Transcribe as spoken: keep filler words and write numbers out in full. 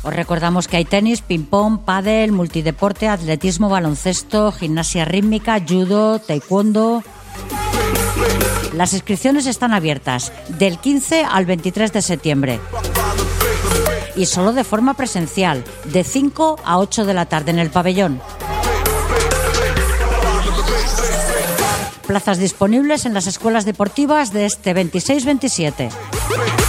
Os recordamos que hay tenis, ping-pong, pádel, multideporte, atletismo, baloncesto, gimnasia rítmica, judo, taekwondo. Las inscripciones están abiertas del quince al veintitrés de septiembre y solo de forma presencial, de cinco a ocho de la tarde en el pabellón. Plazas disponibles en las escuelas deportivas de este veintiséis veintisiete.